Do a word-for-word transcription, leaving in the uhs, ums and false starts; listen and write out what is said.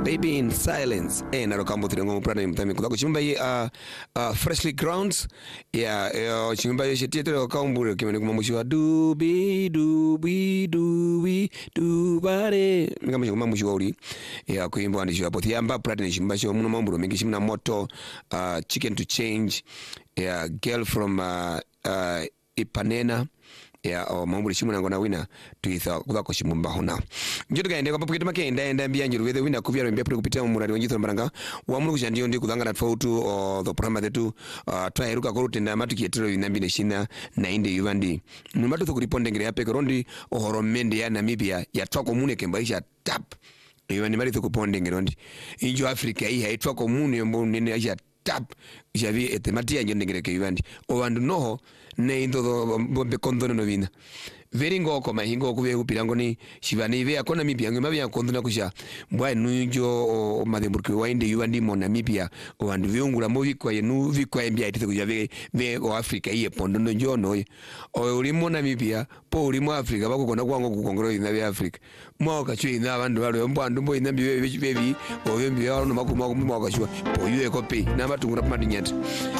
Baby in Silence. Eh, na rokambo tirengo mprana mtami kudako chimba ye uh, uh, Freshly Grounds. Ya, yeah, chimba ye shetie tere rokambo kimene kumamushiwa dubi dubi dubi dubare. Mga mwisho kumamushiwa uri. Ya, kuimbo andishiwa poti ya mba prati nishimba shiwa muna mamburo mingi shimna moto uh, Chicken to Change. Ya, Girl from uh, uh, Ipanema. Ya o mamuri shimu nangona wina tuitha kudako shimumba hona njoto gaende kwa papu kitama kenda enda mbia njiru wethe wina kuvya mbia puli kupitia murari wanjitho mbaranga wa mulu kushandiyo ndi kudhanga na tofautu o the programa zetu uh, twa heruka koruti na matu kietero inambi neshina na inde yuvandi numatu thukuriponde ngire ya peke rondi ohoro mende ya Namibia ya toko mune kembaisha tap yuvandi mari thukuponde ngire rondi injo Afrika hii haitwa komune yombo nene ya tap javi etematia njonde ngire ke yuvandi o wandu noho ne indo bombe kondono novina veri ngoko mahingo kuve upirango ni shivani ve akona mipia ngema bya kondona kusha mbwa nujo o mademburke wainde yuvandi mo Namibia o wandu viungula mo vikwa yenu vikwa mbia itise kuja ve ve o Afrika iye pondono njono o ulimo Namibia po ulimo Afrika bako kona kwango kukongoro ina ve Afrika mo ka chui na bandu balo mbwa ndumbo ina biwe bevi o vembi ya no makuma makuma kashwa o yuwe kopi na batungura pamadinyata